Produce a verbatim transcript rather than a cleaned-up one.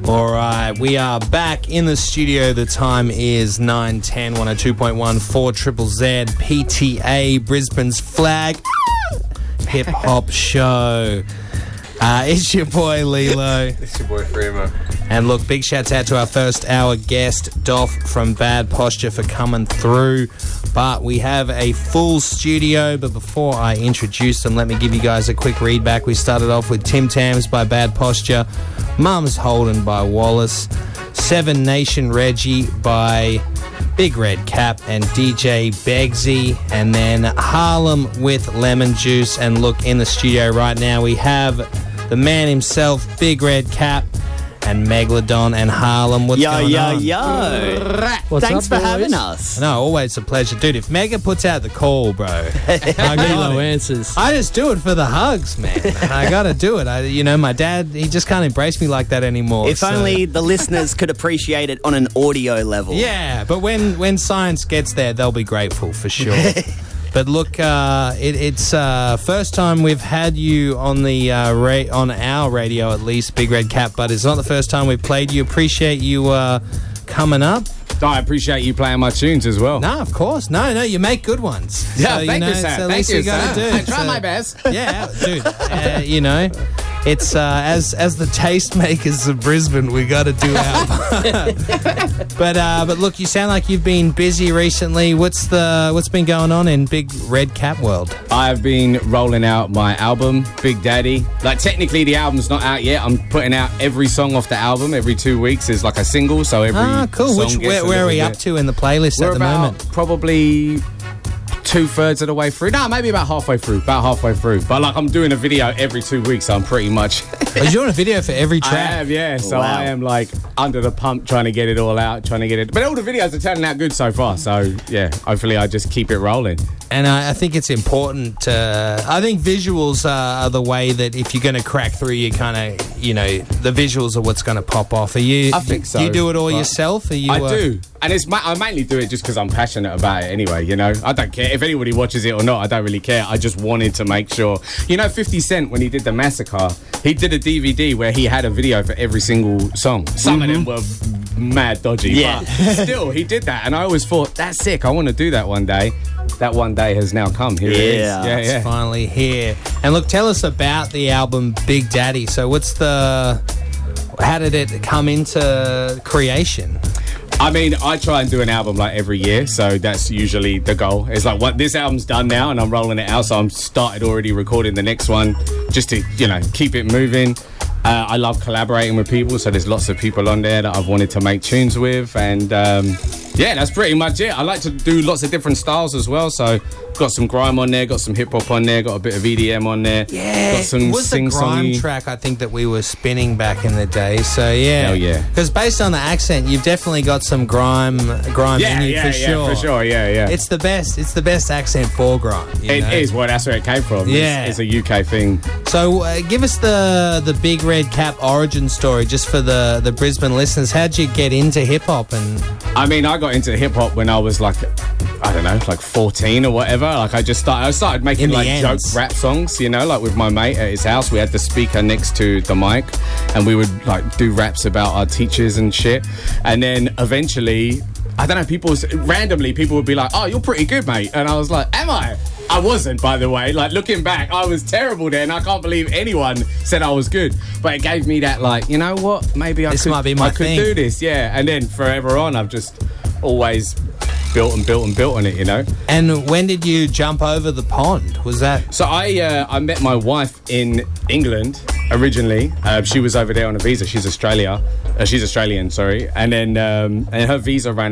All right, we are back in the studio. The time is nine ten, one oh two point one, four Triple Z, P T A, Brisbane's flag hip-hop show. Uh, it's your boy, Lilo. It's your boy, Freema. And look, big shouts out to our first hour guest, Doff from Bad Posture, for coming through. But we have a full studio. But before I introduce them, let me give you guys a quick read back. We started off with Tim Tams by Bad Posture, Mum's Holden by Wallace, Seven Nation Reggie by Big Red Cap and D J Begsy, and then Harlem with Lemon Juice. And look, in the studio right now we have the man himself, Big Red Cap, and Megalodon and Harlem. What's yo, going yo, on? Yo, yo. What's Thanks up, for boys? having us. No, always a pleasure. Dude, if Mega puts out the call, bro, I, Lilo got it. answers. I just do it for the hugs, man. I gotta do it. I, you know, my dad, he just can't embrace me like that anymore. If so- only the listeners could appreciate it on an audio level. Yeah, but when, when science gets there, they'll be grateful for sure. But look, uh, it, it's uh, first time we've had you on the uh, ra- on our radio, at least, Big Red Cap. But it's not the first time we've played you. Appreciate you uh, coming up. I appreciate you playing my tunes as well. No, of course, no, no. You make good ones. Yeah, so, thank you, know, you, sir. It's the Thank least you, you gotta sir. do. I try So- my best. Yeah, dude. Uh, you know, it's uh, as as the tastemakers of Brisbane, we got to do our part. but uh, but look, you sound like you've been busy recently. What's the what's been going on in Big Red Cap world? I've been rolling out my album, Big Daddy. Like, technically, the album's not out yet. I'm putting out every song off the album every two weeks is like a single. So every Ah, cool. song Which gets where, a where are we little up bit. to in the playlist We're at the about moment? probably two thirds of the way through. No, maybe about halfway through. About halfway through. But like, I'm doing a video every two weeks. So I'm pretty much. Are you doing a video for every I track? have, yeah. So Wow. I am like under the pump, trying to get it all out, trying to get it. But all the videos are turning out good so far. So yeah, hopefully I just keep it rolling. And I, I think it's important. Uh, I think visuals are, are the way that if you're going to crack through, you kind of, you know, the visuals are what's going to pop off. Are you? I think so, Do you do it all but yourself? Are you? I uh, do, and it's ma- I mainly do it just because I'm passionate about it. Anyway, you know, I don't care if anybody watches it or not. I don't really care. I just wanted to make sure. You know, fifty Cent, when he did the Massacre, he did a D V D where he had a video for every single song. Some of them were mad dodgy, Yeah. but still, he did that, and I always thought that's sick. I want to do that one day. That one day has now come. Here it is. Yeah. Yeah, It's yeah. finally here. And look, tell us about the album Big Daddy. So what's the... How did it come into creation? I mean, I try and do an album like every year, so that's usually the goal. It's like, what, this album's done now, and I'm rolling it out, so I'm started already recording the next one, just to, you know, keep it moving. Uh, I love collaborating with people, so there's lots of people on there that I've wanted to make tunes with, and um, yeah, that's pretty much it. I like to do lots of different styles as well, so got some grime on there, got some hip hop on there, got a bit of E D M on there. Yeah, got some it was the grime sing-songy. track I think that we were spinning back in the day. So yeah, Hell yeah. Because based on the accent, you've definitely got some grime, grime Yeah, in you yeah, for yeah, sure. for sure, yeah, yeah. It's the best. It's the best accent for grime. you It know? is, well, that's where it came from. Yeah. It's, it's a U K thing. So uh, give us the the Big Red Cap origin story, just for the the Brisbane listeners. How'd you get into hip hop? And I mean, I got into hip hop when I was like, I don't know, like fourteen or whatever. Like, I just started, I started making In the like joke ends. rap songs, you know, like with my mate at his house. We had the speaker next to the mic, and we would like do raps about our teachers and shit. And then eventually, I don't know, people randomly people would be like, "Oh, you're pretty good, mate," and I was like, "Am I?" I wasn't, by the way. Like, looking back, I was terrible then. I can't believe anyone said I was good. But it gave me that, like, you know what? Maybe I This could, might be my I could thing. do this, yeah. And then forever on, I've just always built and built and built on it, you know. and when did you jump over the pond? Was that? So I uh, I met my wife in England originally. Uh, she was over there on a visa. She's Australia. Uh, she's Australian, sorry. And then um, and her visa ran